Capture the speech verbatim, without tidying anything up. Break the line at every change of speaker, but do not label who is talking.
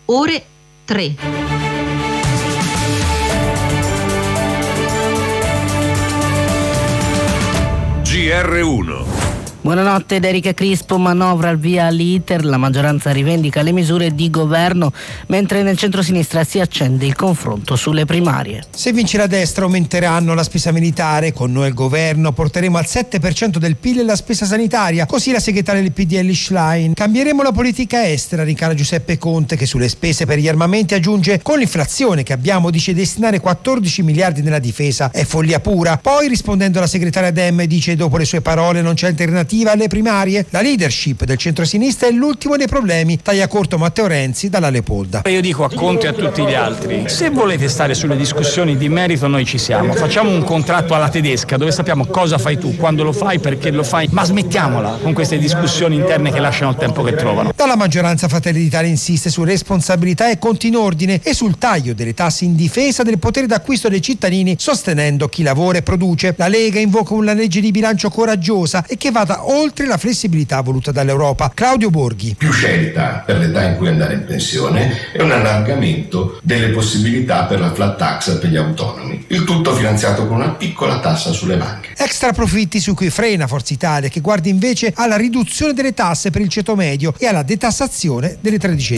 ore tre.
G R uno.
Buonanotte, da Erika Crispo. Manovra al via all'iter, la maggioranza rivendica le misure di governo, mentre nel centro-sinistra si accende il confronto sulle primarie.
Se vince la destra aumenteranno la spesa militare, con noi al governo porteremo al sette per cento del P I L la spesa sanitaria, così la segretaria del P D L Schlein. Cambieremo la politica estera, rincara Giuseppe Conte, che sulle spese per gli armamenti aggiunge: con l'inflazione che abbiamo dice destinare quattordici miliardi nella difesa è follia pura. Poi, rispondendo alla segretaria Dem, dice: dopo le sue parole non c'è alternativa alle primarie. La leadership del centro-sinistra è l'ultimo dei problemi, taglia corto Matteo Renzi dalla Lepolda.
Io dico a Conte e a tutti gli altri: se volete stare sulle discussioni di merito, noi ci siamo. Facciamo un contratto alla tedesca dove sappiamo cosa fai tu, quando lo fai, perché lo fai, ma smettiamola con queste discussioni interne che lasciano il tempo che trovano.
Dalla maggioranza Fratelli d'Italia insiste su responsabilità e conti in ordine e sul taglio delle tasse in difesa del potere d'acquisto dei cittadini, sostenendo chi lavora e produce. La Lega invoca una legge di bilancio coraggiosa e che vada oltre la flessibilità voluta dall'Europa. Claudio Borghi.
Più scelta per l'età in cui andare in pensione e un allargamento delle possibilità per la flat tax per gli autonomi. Il tutto finanziato con una piccola tassa sulle banche.
Extra profitti su cui frena Forza Italia, che guarda invece alla riduzione delle tasse per il ceto medio e alla detassazione delle tredicesime.